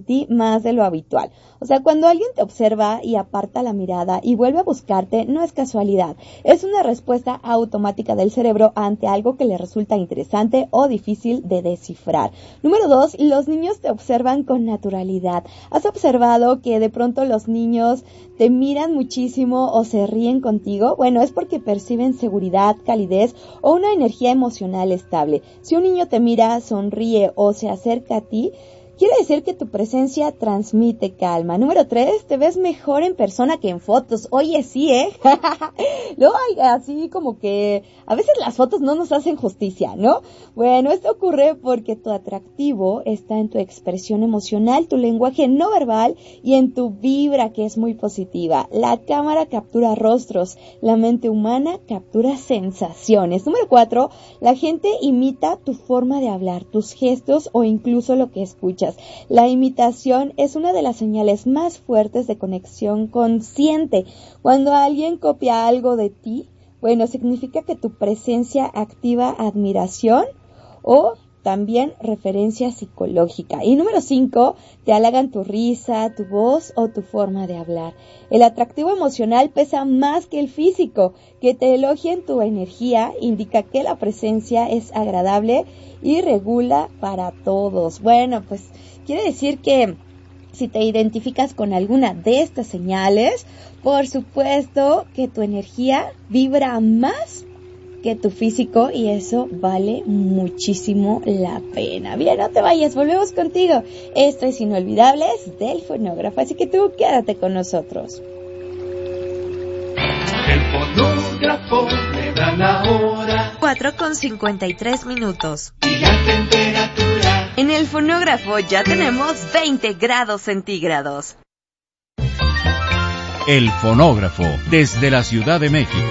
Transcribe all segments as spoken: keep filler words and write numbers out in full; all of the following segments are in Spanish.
ti más de lo habitual. O sea, cuando alguien te observa y aparta la mirada y vuelve a buscarte, no es casualidad. Es una respuesta automática del cerebro ante algo que le resulta interesante o difícil de descifrar. Número dos, los niños te observan con naturalidad. ¿Has observado que de pronto los niños te miran muchísimo o se ríen contigo? Bueno, es porque perciben seguridad, calidez o una energía emocional estable. Si un niño te mira, sonríe o se acerca a ti, quiere decir que tu presencia transmite calma. Número tres, te ves mejor en persona que en fotos. Oye, sí, ¿eh? Luego hay así como que a veces las fotos no nos hacen justicia, ¿no? Bueno, esto ocurre porque tu atractivo está en tu expresión emocional, tu lenguaje no verbal y en tu vibra, que es muy positiva. La cámara captura rostros, la mente humana captura sensaciones. Número cuatro, la gente imita tu forma de hablar, tus gestos o incluso lo que escuchas. La imitación es una de las señales más fuertes de conexión consciente. Cuando alguien copia algo de ti, bueno, significa que tu presencia activa admiración o también referencia psicológica. Y número cinco, te halagan tu risa, tu voz o tu forma de hablar. El atractivo emocional pesa más que el físico. Que te elogien tu energía indica que la presencia es agradable y regula para todos. Bueno, pues quiere decir que si te identificas con alguna de estas señales, por supuesto que tu energía vibra más que tu físico y eso vale muchísimo la pena. Bien, no te vayas, volvemos contigo. Esto es Inolvidables del Fonógrafo, así que tú quédate con nosotros. El fonógrafo le da la hora. cuatro con cincuenta y tres minutos. Y la temperatura. En el fonógrafo ya tenemos veinte grados centígrados. El Fonógrafo, desde la Ciudad de México.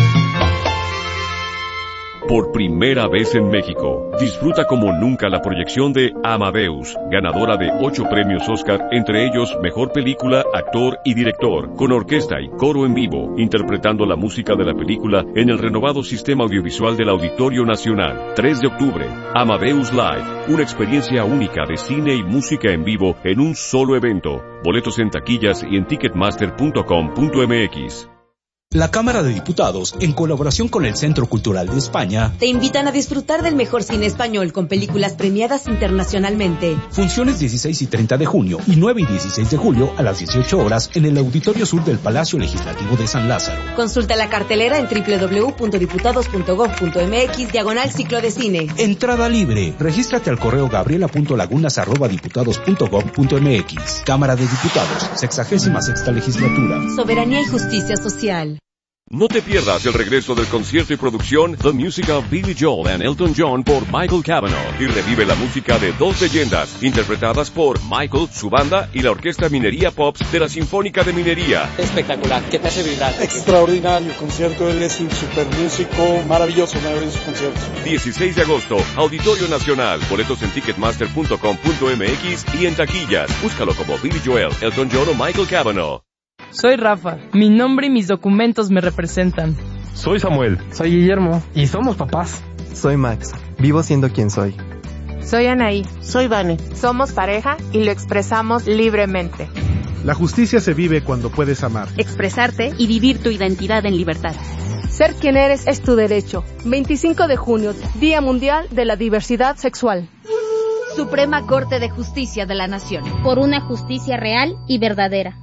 Por primera vez en México, disfruta como nunca la proyección de Amadeus, ganadora de ocho premios Oscar, entre ellos Mejor Película, Actor y Director, con orquesta y coro en vivo, interpretando la música de la película en el renovado sistema audiovisual del Auditorio Nacional. tres de octubre, Amadeus Live, una experiencia única de cine y música en vivo en un solo evento. Boletos en taquillas y en ticketmaster punto com punto m x. La Cámara de Diputados, en colaboración con el Centro Cultural de España, te invitan a disfrutar del mejor cine español con películas premiadas internacionalmente. Funciones dieciséis y treinta de junio y nueve y dieciséis de julio a las dieciocho horas en el Auditorio Sur del Palacio Legislativo de San Lázaro. Consulta la cartelera en doble u doble u doble u punto diputados punto gob punto m x diagonal ciclo de cine. Entrada libre. Regístrate al correo gabriela punto lagunas arroba diputados punto gob punto m x. Cámara de Diputados, sexagésima sexta legislatura. Soberanía y justicia social. No te pierdas el regreso del concierto y producción The Music of Billy Joel and Elton John por Michael Cavanaugh y revive la música de dos leyendas interpretadas por Michael, su banda y la Orquesta Minería Pops de la Sinfónica de Minería. Espectacular, que te hace vibrar. Extraordinario concierto, él es un super músico, maravilloso me abren sus conciertos. dieciséis de agosto, Auditorio Nacional, boletos en ticketmaster punto com punto m x y en taquillas. Búscalo como Billy Joel, Elton John o Michael Cavanaugh. Soy Rafa, mi nombre y mis documentos me representan. Soy Samuel. Soy Guillermo, y somos papás. Soy Max, vivo siendo quien soy. Soy Anaí. Soy Vane. Somos pareja y lo expresamos libremente. La justicia se vive cuando puedes amar, expresarte y vivir tu identidad en libertad. Ser quien eres es tu derecho. veinticinco de junio, Día Mundial de la Diversidad Sexual. Suprema Corte de Justicia de la Nación. Por una justicia real y verdadera.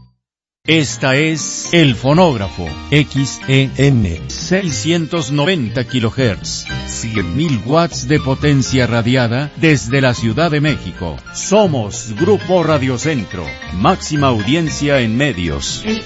Esta es El Fonógrafo, X E M, seiscientos noventa kilohertz, cien mil watts de potencia radiada desde la Ciudad de México. Somos Grupo Radio Centro, máxima audiencia en medios. El